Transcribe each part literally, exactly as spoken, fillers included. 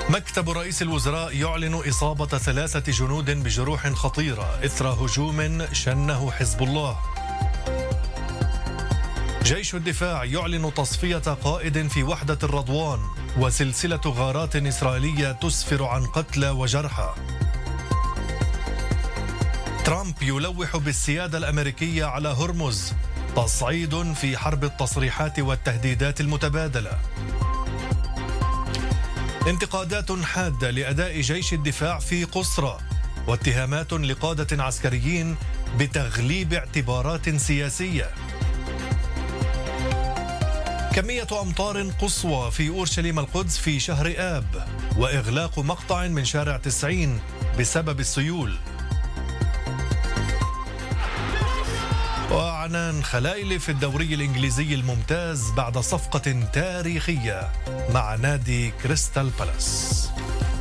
مكتب رئيس الوزراء يعلن إصابة ثلاثة جنود بجروح خطيرة إثر هجوم شنه حزب الله. جيش الدفاع يعلن تصفية قائد في وحدة الرضوان، وسلسلة غارات إسرائيلية تسفر عن قتلى وجرحى. ترامب يلوح بالسيادة الأمريكية على هرمز، تصعيد في حرب التصريحات والتهديدات المتبادلة. انتقادات حادة لأداء جيش الدفاع في قصرى، واتهامات لقادة عسكريين بتغليب اعتبارات سياسية. كمية أمطار قصوى في أورشليم القدس في شهر آب، وإغلاق مقطع من شارع تسعين بسبب السيول. وعنان خلائل في الدوري الإنجليزي الممتاز بعد صفقة تاريخية مع نادي كريستال بالاس.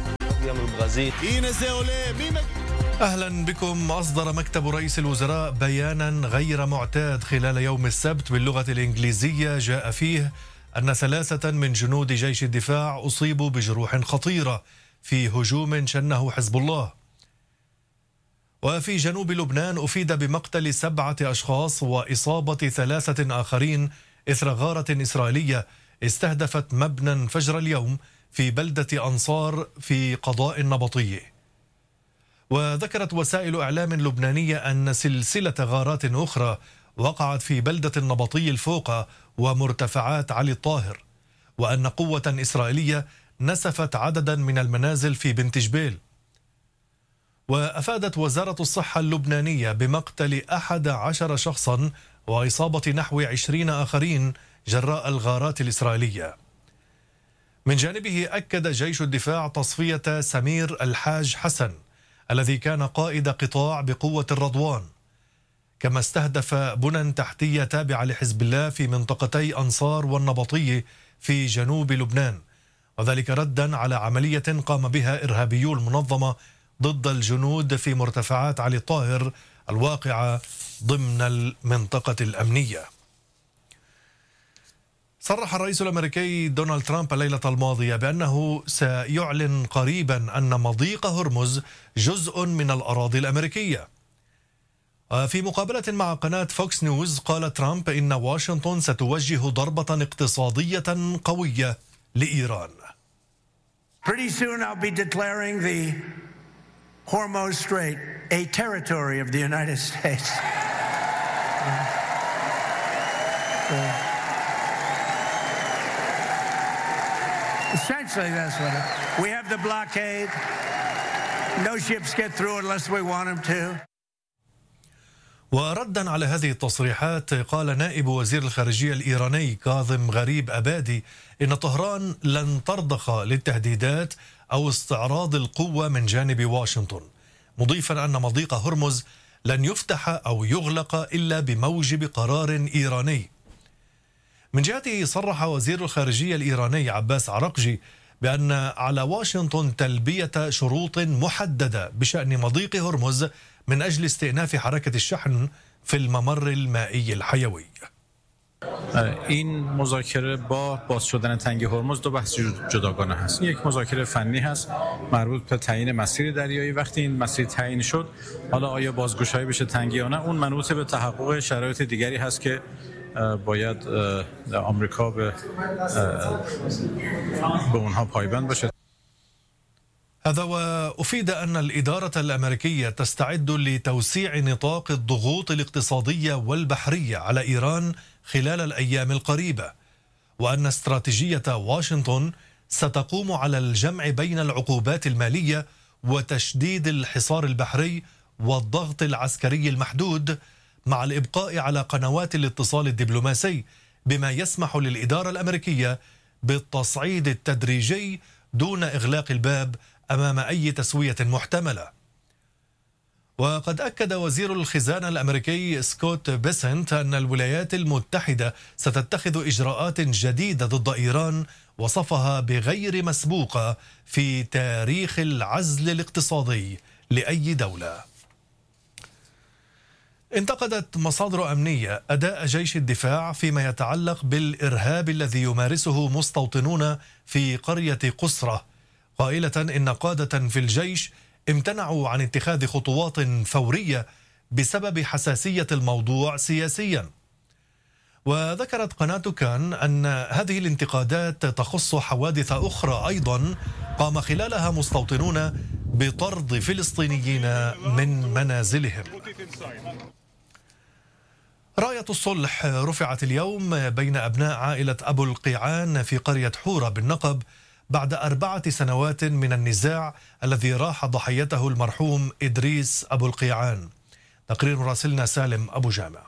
أهلا بكم. أصدر مكتب رئيس الوزراء بيانا غير معتاد خلال يوم السبت باللغة الإنجليزية، جاء فيه أن ثلاثة من جنود جيش الدفاع أصيبوا بجروح خطيرة في هجوم شنه حزب الله. وفي جنوب لبنان أفيد بمقتل سبعة أشخاص وإصابة ثلاثة آخرين إثر غارة إسرائيلية استهدفت مبنى فجر اليوم في بلدة أنصار في قضاء النبطية. وذكرت وسائل إعلام لبنانية أن سلسلة غارات أخرى وقعت في بلدة النبطي الفوقة ومرتفعات علي الطاهر، وأن قوة إسرائيلية نسفت عددا من المنازل في بنت جبيل. وأفادت وزارة الصحة اللبنانية بمقتل أحد عشر شخصا وإصابة نحو عشرين آخرين جراء الغارات الإسرائيلية. من جانبه أكد جيش الدفاع تصفية سمير الحاج حسن الذي كان قائد قطاع بقوة الرضوان، كما استهدف بنى تحتية تابعة لحزب الله في منطقتي أنصار والنبطية في جنوب لبنان، وذلك ردا على عملية قام بها إرهابيو المنظمة ضد الجنود في مرتفعات علي الطاهر الواقعة ضمن المنطقة الأمنية. صرح الرئيس الأمريكي دونالد ترامب الليلة الماضية بأنه سيعلن قريبا أن مضيق هرمز جزء من الأراضي الأمريكية. في مقابلة مع قناة فوكس نيوز قال ترامب إن واشنطن ستوجه ضربة اقتصادية قوية لإيران. Pretty soon I'll be declaring the Hormuz Strait a territory of the United States. Essentially, that's what it is. We have the blockade. No ships get through unless we want them to. وردا على هذه التصريحات قال نائب وزير الخارجية الإيراني كاظم غريب أبادي إن طهران لن ترضخ للتهديدات أو استعراض القوة من جانب واشنطن، مضيفا أن مضيق هرمز لن يفتح أو يغلق إلا بموجب قرار إيراني. من جهته صرح وزير الخارجية الإيراني عباس عراقجي بأن على واشنطن تلبية شروط محددة بشأن مضيق هرمز من أجل استئناف حركة الشحن في الممر المائي الحيوي. این مذاکره با باز شدن تنگه هرمز دو بحث جداگانه هست. یک مذاکره فنی هست مربوط به تعیین مسیر دریایی. وقتی این مسیر تعیین شد، حالا آیا بازگشایی بشه تنگه یا نه، اون منوط به تحقق شرایط دیگری هست که باید آمریکا به به اونها پایبند باشه. هذا وأفيد أن الإدارة الأمريكية تستعد لتوسيع نطاق الضغوط الاقتصادية والبحرية على إيران خلال الأيام القريبة، وأن استراتيجية واشنطن ستقوم على الجمع بين العقوبات المالية وتشديد الحصار البحري والضغط العسكري المحدود مع الإبقاء على قنوات الاتصال الدبلوماسي، بما يسمح للإدارة الأمريكية بالتصعيد التدريجي دون إغلاق الباب أمام أي تسوية محتملة. وقد أكد وزير الخزانة الأمريكي سكوت بيسنت أن الولايات المتحدة ستتخذ إجراءات جديدة ضد إيران وصفها بغير مسبوقة في تاريخ العزل الاقتصادي لأي دولة. انتقدت مصادر أمنية أداء جيش الدفاع فيما يتعلق بالإرهاب الذي يمارسه مستوطنون في قرية قصرة، قائلة إن قادة في الجيش امتنعوا عن اتخاذ خطوات فورية بسبب حساسية الموضوع سياسيا. وذكرت قناة كان أن هذه الانتقادات تخص حوادث أخرى أيضا قام خلالها مستوطنون بطرد فلسطينيين من منازلهم. راية الصلح رفعت اليوم بين أبناء عائلة أبو القيعان في قرية حورة بالنقب بعد أربعة سنوات من النزاع الذي راح ضحيته المرحوم إدريس أبو القيعان. تقرير مراسلنا سالم أبو جامع.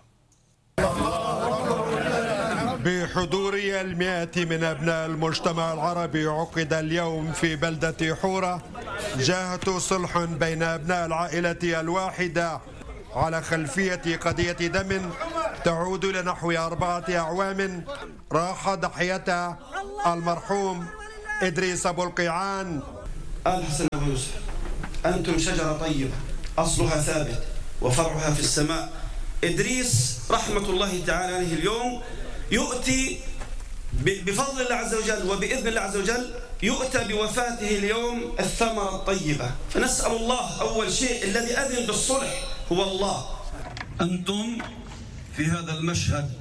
بحضور المئات من أبناء المجتمع العربي عقد اليوم في بلدة حورة جاهة صلح بين أبناء العائلة الواحدة على خلفية قضية دم تعود لنحو أربعة أعوام راح ضحيتها المرحوم إدريس أبو القيعان. آل حسن أبو يوسف، أنتم شجرة طيبة أصلها ثابت وفرعها في السماء. إدريس رحمة الله تعالى عليه اليوم يؤتي بفضل الله عز وجل وبإذن الله عز وجل يؤتى بوفاته اليوم الثمرة الطيبة، فنسأل الله أول شيء الذي أذن بالصلح هو الله. أنتم في هذا المشهد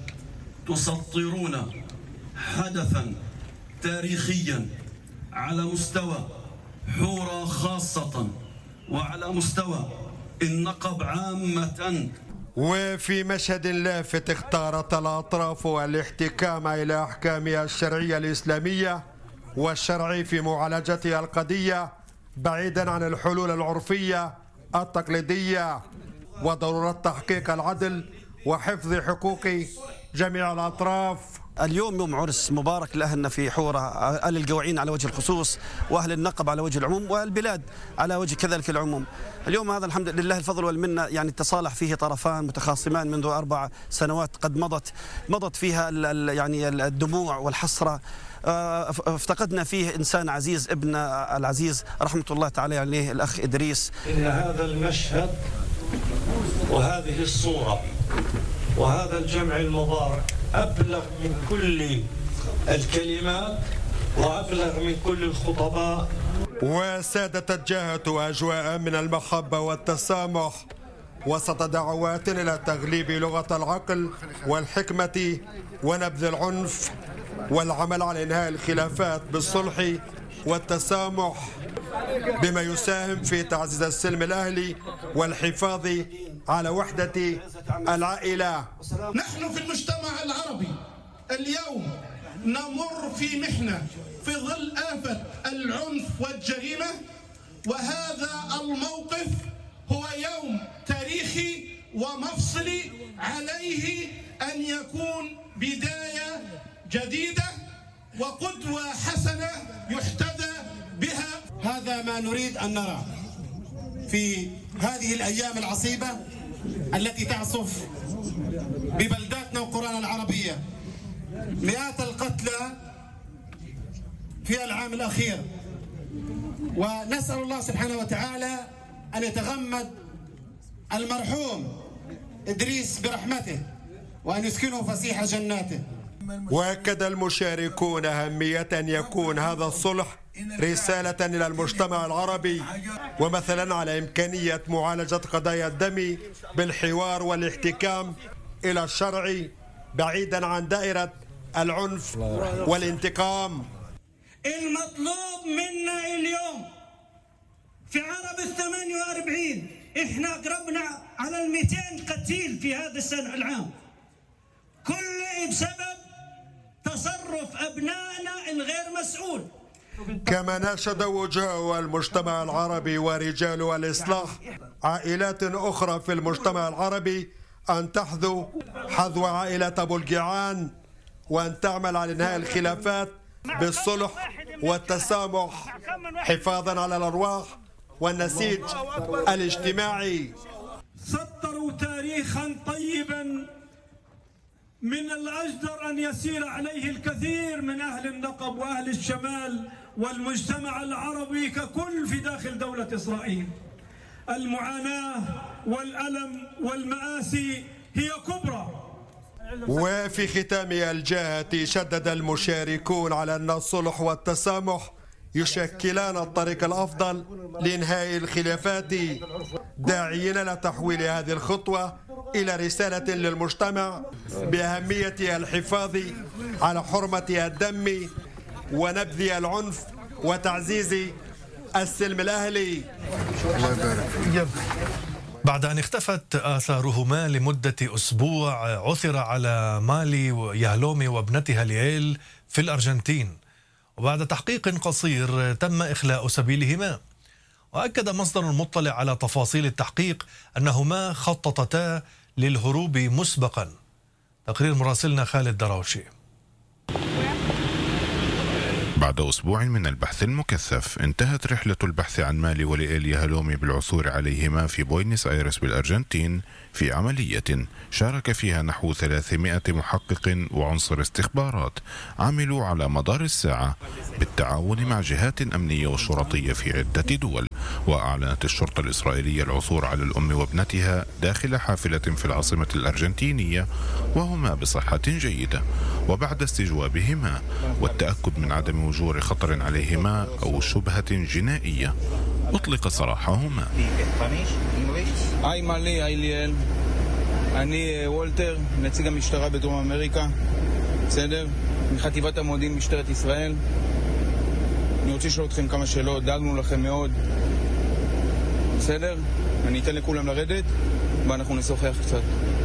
تسطرون حدثا تاريخيا على مستوى حورة خاصة وعلى مستوى النقب عامة. وفي مشهد لافت اختارت الأطراف الاحتكام إلى أحكامها الشرعية الإسلامية والشرع في معالجة القضية بعيدا عن الحلول العرفية التقليدية وضرورة تحقيق العدل وحفظ حقوق جميع الأطراف. اليوم يوم عرس مبارك لأهلنا في حورة، أهل القوعين على وجه الخصوص وأهل النقب على وجه العموم والبلاد على وجه كذلك العموم. اليوم هذا الحمد لله الفضل والمنة، يعني التصالح فيه طرفان متخاصمان منذ أربع سنوات قد مضت مضت فيها يعني الدموع والحسرة. افتقدنا فيه إنسان عزيز، ابن العزيز رحمة الله تعالى عليه الأخ إدريس. إن هذا المشهد وهذه الصورة وهذا الجمع المبارك أبلغ من كل الكلمات وأبلغ من كل الخطباء. وسادت الجاهة أجواء من المحبة والتسامح وسط دعوات إلى تغليب لغة العقل والحكمة ونبذ العنف والعمل على إنهاء الخلافات بالصلح والتسامح بما يساهم في تعزيز السلم الأهلي والحفاظ على وحدة العائلة. نحن في المجتمع العربي اليوم نمر في محنة في ظل آفة العنف والجريمة، وهذا الموقف هو يوم تاريخي ومفصلي عليه أن يكون بداية جديدة وقدوة حسنة يحتذى بها. هذا ما نريد أن نرى في هذه الأيام العصيبة التي تعصف ببلداتنا وقرانا العربية. مئات القتلى في العام الأخير، ونسأل الله سبحانه وتعالى أن يتغمد المرحوم إدريس برحمته وأن يسكنه فسيح جناته. وأكد المشاركون أهمية أن يكون هذا الصلح رسالة إلى المجتمع العربي ومثلا على إمكانية معالجة قضايا الدم بالحوار والاحتكام إلى الشرع بعيدا عن دائرة العنف والانتقام. المطلوب منا اليوم في عرب الثمانية وأربعين إحنا قربنا على المئتين قتيل في هذا السنة العام، كله بسبب تصرف أبنائنا الغير مسؤول. كما ناشد وجهاء المجتمع العربي ورجال الإصلاح عائلات أخرى في المجتمع العربي أن تحذو حذو عائلة أبو القيعان وأن تعمل على إنهاء الخلافات بالصلح والتسامح حفاظا على الأرواح والنسيج الاجتماعي. سطروا تاريخا طيبا من الأجدر أن يسير عليه الكثير من أهل النقب وأهل الشمال والمجتمع العربي ككل في داخل دولة إسرائيل. المعاناة والألم والمآسي هي كبرى. وفي ختام الجاهة شدد المشاركون على أن الصلح والتسامح يشكلان الطريق الأفضل لإنهاء الخلافات، داعيين لتحويل هذه الخطوة إلى رسالة للمجتمع بأهمية الحفاظ على حرمة الدم ونبذ العنف وتعزيز السلم الأهلي. الله يبارك. بعد أن اختفت آثارهما لمدة أسبوع، عثر على مالي يهلومي وابنتها لييل في الأرجنتين، وبعد تحقيق قصير تم إخلاء سبيلهما. وأكد مصدر مطلع على تفاصيل التحقيق أنهما خططتا للهروب مسبقا. تقرير مراسلنا خالد دراوشي. بعد أسبوع من البحث المكثف انتهت رحلة البحث عن مالي ولييل يهلومي بالعثور عليهما في بوينس آيرس بالأرجنتين في عملية شارك فيها نحو ثلاثمائة محقق وعنصر استخبارات عملوا على مدار الساعة بالتعاون مع جهات أمنية وشرطية في عدة دول. وأعلنت الشرطة الإسرائيلية العثور على الأم وابنتها داخل حافلة في العاصمة الأرجنتينية وهما بصحة جيدة، وبعد استجوابهما والتأكد من عدم وجود خطر عليهما أو شبهة جنائية أطلق سراحهما. היי מלי, היי ליאל, אני וולטר, נציג המשטרה בדרום אמריקה, בסדר? מחטיבת המודיעין משטרת ישראל. אני רוצה לשאול אתכם כמה שאלות, דאגנו לכם מאוד, בסדר? אני אתן לכולם לרדת ואנחנו נשוחח קצת.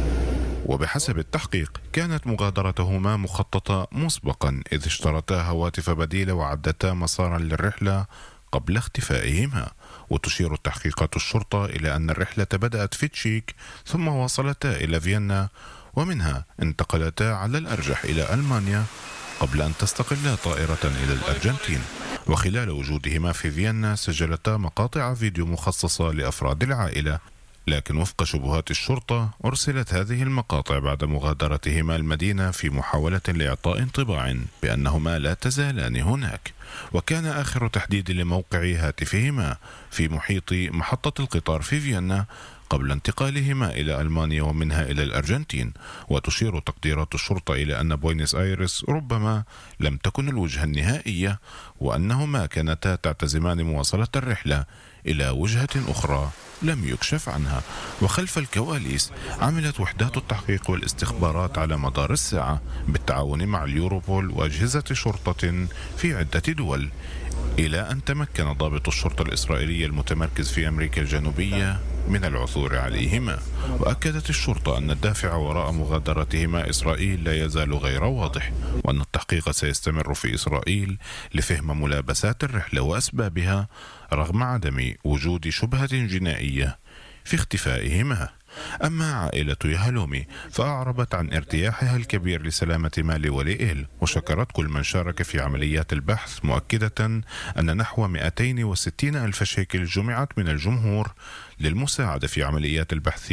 وبحسب التحقيق كانت مغادرتهما مخططة مسبقا، إذ اشترتا هواتف بديلة وعدتا مسارا للرحلة قبل اختفائهما. وتشير تحقيقات الشرطة إلى أن الرحلة بدأت في تشيك ثم وصلتا إلى فيينا، ومنها انتقلتا على الأرجح إلى ألمانيا قبل أن تستقلا طائرة إلى الأرجنتين. وخلال وجودهما في فيينا سجلتا مقاطع فيديو مخصصة لأفراد العائلة، لكن وفق شبهات الشرطة أرسلت هذه المقاطع بعد مغادرتهما المدينة في محاولة لإعطاء انطباع بأنهما لا تزالان هناك. وكان آخر تحديد لموقع هاتفهما في محيط محطة القطار في فيينا قبل انتقالهما إلى ألمانيا ومنها إلى الأرجنتين. وتشير تقديرات الشرطة إلى أن بوينس آيرس ربما لم تكن الوجهة النهائية، وأنهما كانتا تعتزمان مواصلة الرحلة إلى وجهة أخرى لم يكشف عنها. وخلف الكواليس عملت وحدات التحقيق والاستخبارات على مدار الساعة بالتعاون مع اليوروبول وأجهزة شرطة في عدة دول، إلى أن تمكن ضابط الشرطة الإسرائيلية المتمركز في أمريكا الجنوبية من العثور عليهما. وأكدت الشرطة أن الدافع وراء مغادرتهما إسرائيل لا يزال غير واضح، وأن التحقيق سيستمر في إسرائيل لفهم ملابسات الرحلة وأسبابها رغم عدم وجود شبهة جنائية في اختفائهما. أما عائلة يهلومي فأعربت عن ارتياحها الكبير لسلامة مالي ولييل، وشكرت كل من شارك في عمليات البحث، مؤكدة أن نحو مئتين وستين ألف شيكل جمعت من الجمهور للمساعدة في عمليات البحث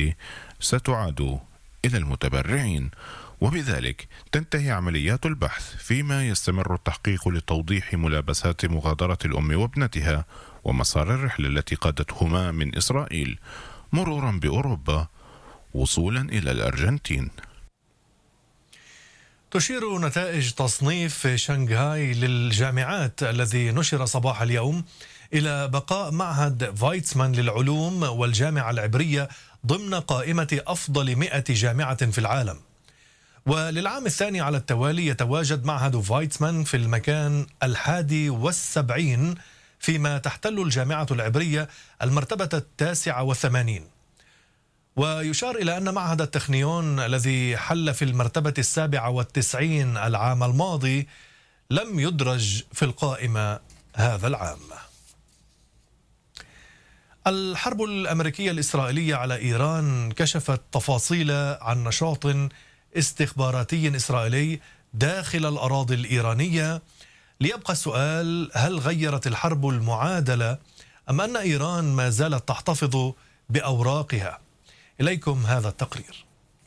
ستعاد إلى المتبرعين. وبذلك تنتهي عمليات البحث، فيما يستمر التحقيق لتوضيح ملابسات مغادرة الأم وابنتها ومسار الرحلة التي قادتهما من إسرائيل مرورا بأوروبا وصولا إلى الأرجنتين. تشير نتائج تصنيف شنغهاي للجامعات الذي نشر صباح اليوم إلى بقاء معهد فايتسمان للعلوم والجامعة العبرية ضمن قائمة أفضل مئة جامعة في العالم. وللعام الثاني على التوالي يتواجد معهد فايتسمان في المكان الحادي والسبعين، فيما تحتل الجامعة العبرية المرتبة التاسعة والثمانين. ويشار إلى أن معهد التخنيون الذي حل في المرتبة السابعة والتسعين العام الماضي لم يدرج في القائمة هذا العام. الحرب الأمريكية الإسرائيلية على إيران كشفت تفاصيل عن نشاط استخباراتي إسرائيلي داخل الأراضي الإيرانية. ليبقى السؤال: هل غيرت الحرب المعادلة أم أن إيران ما زالت تحتفظ بأوراقها؟ إليكم هذا التقرير.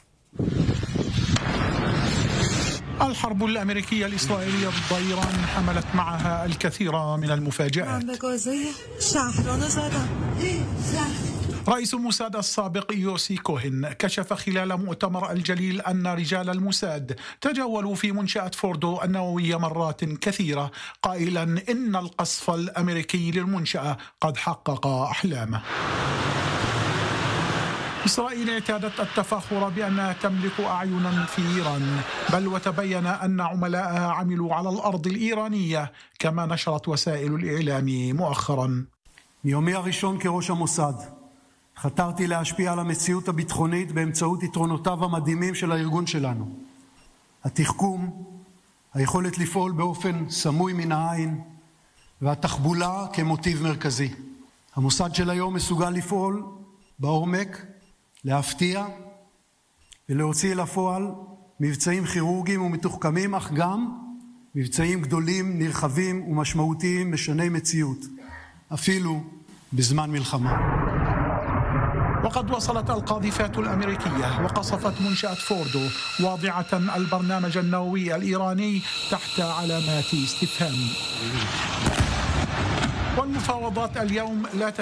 الحرب الأمريكية الإسرائيلية ضد إيران حملت معها الكثير من المفاجآت. رئيس الموساد السابق يوسي كوهن كشف خلال مؤتمر الجليل أن رجال الموساد تجولوا في منشأة فوردو النووية مرات كثيرة، قائلا إن القصف الأمريكي للمنشأة قد حقق أحلامه. إسرائيل اعتادت التفاخر بأنها تملك أعينا في إيران، بل وتبين أن عملائها عملوا على الأرض الإيرانية كما نشرت وسائل الإعلام مؤخرا. מיומי הראשון כראש המוסד חתרתי להשפיע על המציאות הביטחונית באמצעות יתרונותיו המדהימים של הארגון שלנו. התחכום, היכולת לפעול באופן סמוי מן העין והתחבולה כמוטיב מרכזי. המוסד של היום מסוגל לפעול בעומק, להפתיע ולהוציא לפועל מבצעים כירורגיים ומתוחכמים, אך גם מבצעים גדולים, נרחבים ומשמעותיים משני מציאות, אפילו בזמן מלחמה. وقد وصلت القاذفات الأمريكية وقصفت منشأة فوردو واضعة البرنامج النووي الإيراني تحت علامات استفهام. والمفاوضات اليوم لا